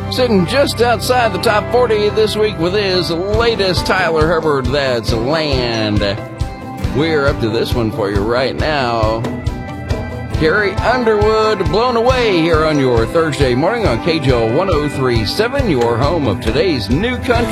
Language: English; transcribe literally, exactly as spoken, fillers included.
Sitting just outside the top forty this week with his latest Tyler Hubbard, that's Land. We're up to this one for you right now. Carrie Underwood, Blown Away, here on your Thursday morning on K J O one oh three point seven, your home of today's new country.